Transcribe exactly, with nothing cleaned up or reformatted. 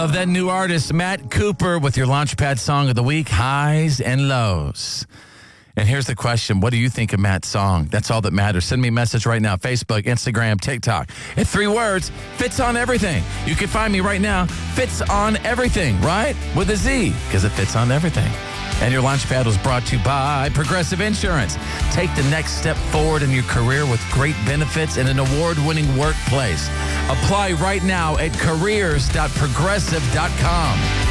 love that new artist, Matt Cooper, with your Launchpad song of the week, Highs and Lows. And here's the question. What do you think of Matt's song? That's all that matters. Send me a message right now. Facebook, Instagram, TikTok. It's three words. Fits on everything. You can find me right now. Fits on everything, right? With a Z, because it fits on everything. And your Launchpad was brought to you by Progressive Insurance. Take the next step forward in your career with great benefits and an award-winning workplace. Apply right now at careers dot progressive dot com.